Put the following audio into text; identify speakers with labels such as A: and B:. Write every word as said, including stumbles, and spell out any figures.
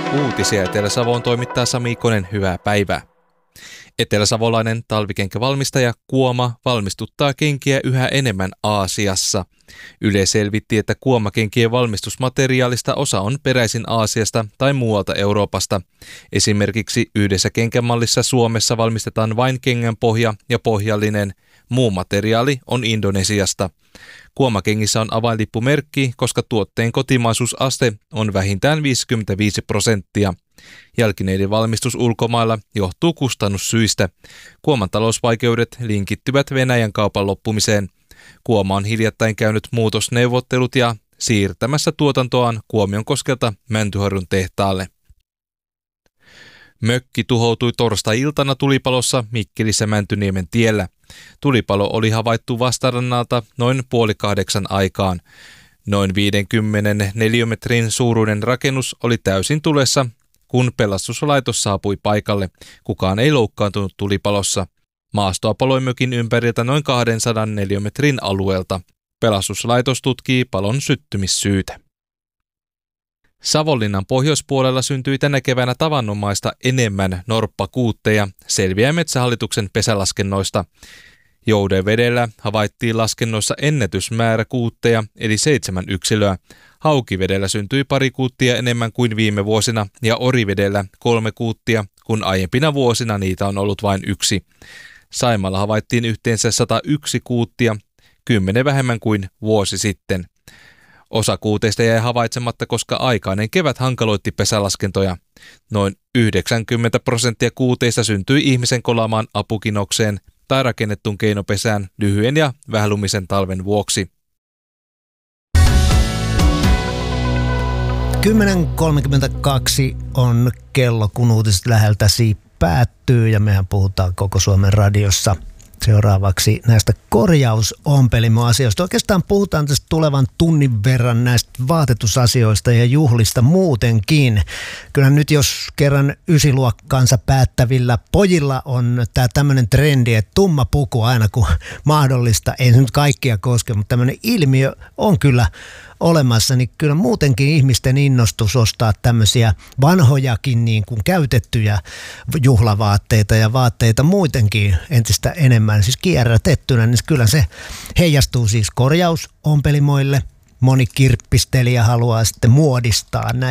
A: Uutisia Etelä-Savoon toimittaa Sami Ikonen, hyvää päivää. Eteläsavolainen talvikenkävalmistaja Kuoma valmistuttaa kenkiä yhä enemmän Aasiassa. Yle selvitti, että Kuoma-kenkien valmistusmateriaalista osa on peräisin Aasiasta tai muualta Euroopasta. Esimerkiksi yhdessä kenkämallissa Suomessa valmistetaan vain kengänpohja ja pohjallinen. Muu materiaali on Indonesiasta. Kuoma-kengissä on avainlippumerkki, koska tuotteen kotimaisuusaste on vähintään viisikymmentäviisi prosenttia. Jälkineiden valmistus ulkomailla johtuu kustannussyistä. Kuoman talousvaikeudet linkittyvät Venäjän kaupan loppumiseen. Kuoma on hiljattain käynyt muutosneuvottelut ja siirtämässä tuotantoaan Kuomionkoskelta Mäntyharjun tehtaalle. Mökki tuhoutui torstai-iltana tulipalossa Mikkelissä Mäntyniemen tiellä. Tulipalo oli havaittu vastarannalta noin puoli kahdeksan aikaan. Noin viidenkymmenen neliömetrin suuruinen rakennus oli täysin tulessa, kun pelastuslaitos saapui paikalle. Kukaan ei loukkaantunut tulipalossa. Maastoa paloi mökin ympäriltä noin kahdensadan neliömetrin alueelta. Pelastuslaitos tutkii palon syttymissyytä. Savonlinnan pohjoispuolella syntyi tänä keväänä tavanomaista enemmän norppakuutteja, selviää Metsähallituksen pesälaskennoista. Joudevedellä havaittiin laskennoissa ennätysmäärä kuutteja, eli seitsemän yksilöä. Haukivedellä syntyi pari kuuttia enemmän kuin viime vuosina ja Orivedellä kolme kuuttia, kun aiempina vuosina niitä on ollut vain yksi. Saimaalla havaittiin yhteensä sata yksi kuuttia, kymmenen vähemmän kuin vuosi sitten. Osa kuuteista jäi havaitsematta, koska aikainen kevät hankaloitti pesälaskentoja. Noin yhdeksänkymmentä prosenttia kuuteista syntyi ihmisen kolaamaan apukinokseen tai rakennettuun keinopesään lyhyen ja vähälumisen talven vuoksi.
B: kymmenen kolmekymmentäkaksi on kello, kun uutiset läheltäsi päättyy ja mehän puhutaan koko Suomen radiossa seuraavaksi näistä korjausompelimoasioista. Oikeastaan puhutaan tästä tulevan tunnin verran näistä vaatetusasioista ja juhlista muutenkin. Kyllä nyt jos kerran ysiluokkaansa päättävillä pojilla on tämä tämmöinen trendi, että tumma puku aina kun mahdollista, ei se nyt kaikkia koske, mutta tämmöinen ilmiö on kyllä olemassa, niin kyllä muutenkin ihmisten innostus ostaa tämmöisiä vanhojakin niin kuin käytettyjä juhlavaatteita ja vaatteita muutenkin entistä enemmän, siis kierrätettynä, niin kyllä se heijastuu siis korjausompelimoille. Moni kirppistelijä haluaa sitten muodistaa näitä